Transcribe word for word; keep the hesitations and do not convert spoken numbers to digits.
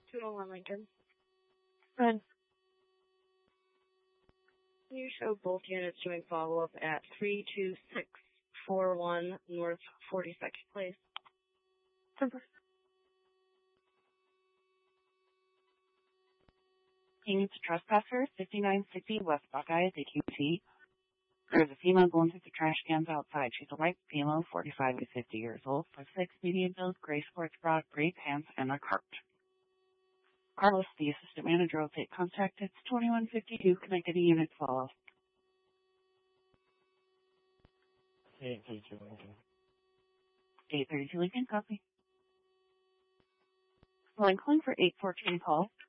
two oh one Lincoln. Run. You show both units doing follow-up at three two six four one North forty-second Place. Temper. Units Trespasser, fifty-nine sixty West Buckeye at the Q T. There's a female going through the trash cans outside. She's a white female, forty-five to fifty years old, five six, medium build, gray sports bra, gray pants, and a cart. Carlos, the assistant manager, will take contact. It's twenty-one fifty-two. Can I get a unit follow? eight thirty-two Lincoln. eight thirty-two Lincoln, copy. Well, I'm calling for eight fourteen call.